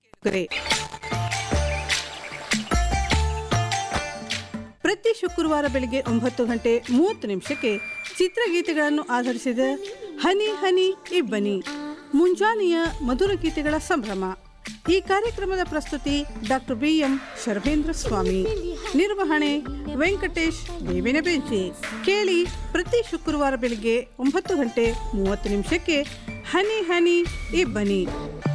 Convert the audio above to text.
ಪ್ರತಿ ಶುಕ್ರವಾರ ಬೆಳಿಗ್ಗೆ 9:30 ಚಿತ್ರಗೀತೆಗಳನ್ನು ಆಧರಿಸಿದ ಹನಿ ಹನಿ ಇಬ್ಬನಿ ಮುಂಜಾನೆಯ ಮಧುರ ಗೀತೆಗಳ ಸಂಭ್ರಮ. ಈ ಕಾರ್ಯಕ್ರಮದ ಪ್ರಸ್ತುತಿ ಡಾಕ್ಟರ್ BM ಶರ್ವೇಂದ್ರ ಸ್ವಾಮಿ, ನಿರ್ವಹಣೆ ವೆಂಕಟೇಶ್ ಬೇವಿನ ಬೆಂಚಿ. ಕೇಳಿ ಪ್ರತಿ ಶುಕ್ರವಾರ ಬೆಳಿಗ್ಗೆ 9:30 ಹನಿ ಹನಿ ಇಬ್ಬನಿ.